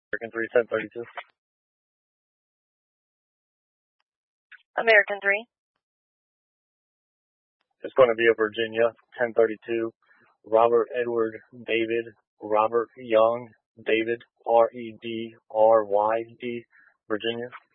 American 3, 1032. American 3. It's going to be a Virginia 1032. Robert Edward David Robert Young David REDRYD Virginia.